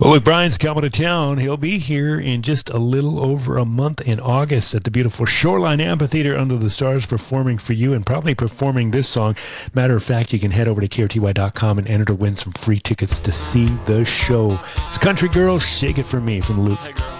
Well, look, Brian's coming to town. He'll be here in just a little over a month in August at the beautiful Shoreline Amphitheater under the stars, performing for you and probably performing this song. Matter of fact, you can head over to KRTY.com and enter to win some free tickets to see the show. It's Country Girl, Shake It For Me from Luke. Hey, girl.